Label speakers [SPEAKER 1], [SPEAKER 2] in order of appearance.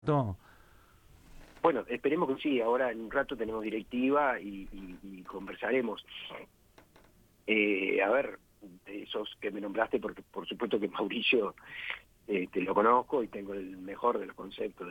[SPEAKER 1] No.
[SPEAKER 2] Bueno, esperemos que sí. Ahora en un rato tenemos directiva y conversaremos. A ver, de esos que me nombraste, porque por supuesto que Mauricio te lo conozco y tengo el mejor de los conceptos